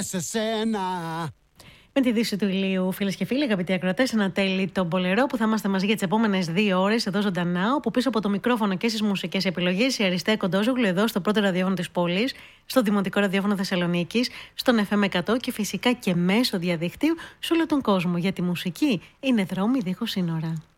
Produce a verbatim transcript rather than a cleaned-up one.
σε σένα. Με τη δύση του ηλίου, φίλες και φίλοι, αγαπητοί ακροατές, ένα τέλει τον Μπολερό που θα είμαστε μαζί για τις επόμενες δύο ώρες εδώ ζωντανά. Όπου πίσω από το μικρόφωνο και στις μουσικές επιλογές η Αριστεία Κοντόζογλου εδώ στο πρώτο ραδιόφωνο της πόλης, στο Δημοτικό Ραδιόφωνο Θεσσαλονίκης, στον εφ εμ εκατό και φυσικά και μέσω διαδικτύου σε όλο τον κόσμο. Γιατί η μουσική είναι δρόμοι δίχως σύνορα.